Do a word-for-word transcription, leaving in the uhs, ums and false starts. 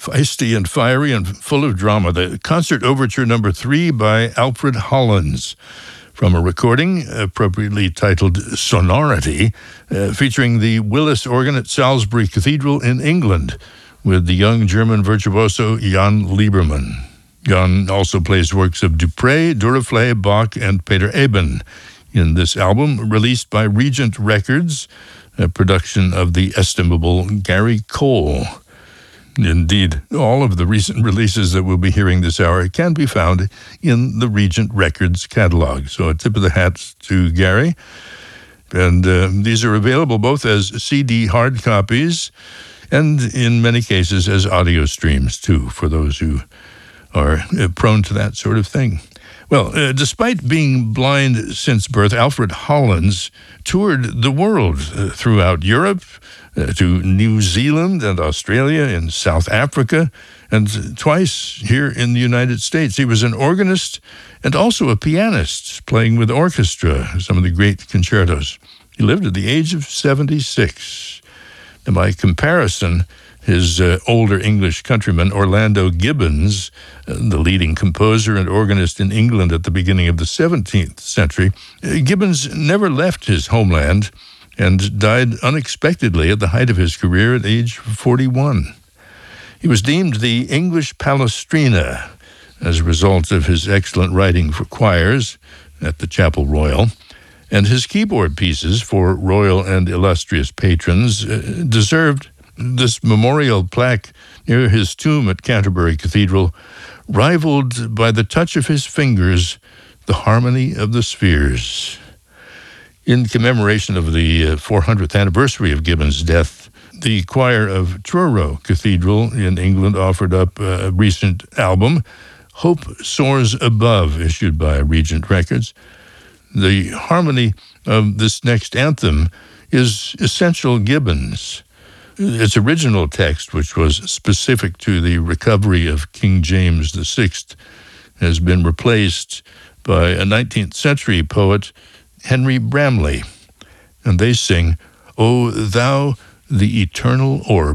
feisty and fiery and full of drama. The Concert Overture Number Three by Alfred Hollins, from a recording appropriately titled Sonority, uh, featuring the Willis organ at Salisbury Cathedral in England, with the young German virtuoso Jan Liebermann. Jan also plays works of Dupre, Duruflé, Bach, and Peter Eben in this album, released by Regent Records, a production of the estimable Gary Cole. Indeed, all of the recent releases that we'll be hearing this hour can be found in the Regent Records catalog. So a tip of the hat to Gary. And uh, these are available both as C D hard copies and in many cases as audio streams too, for those who are uh, prone to that sort of thing. Well, uh, despite being blind since birth, Alfred Hollins toured the world uh, throughout Europe, uh, to New Zealand and Australia, in South Africa, and twice here in the United States. He was an organist and also a pianist, playing with orchestra, some of the great concertos. He lived at the age of seventy-six. And by comparison, his uh, older English countryman, Orlando Gibbons, uh, the leading composer and organist in England at the beginning of the seventeenth century, uh, Gibbons never left his homeland and died unexpectedly at the height of his career at age forty-one. He was deemed the English Palestrina as a result of his excellent writing for choirs at the Chapel Royal, and his keyboard pieces for royal and illustrious patrons uh, deserved this memorial plaque near his tomb at Canterbury Cathedral, rivaled by the touch of his fingers, the harmony of the spheres. In commemoration of the uh, four hundredth anniversary of Gibbons' death, the choir of Truro Cathedral in England offered up a recent album, Hope Soars Above, issued by Regent Records. The harmony of this next anthem is essential Gibbons. Its original text, which was specific to the recovery of King James the Sixth, has been replaced by a nineteenth century poet, Henry Bramley, and they sing, "O thou, the eternal orb."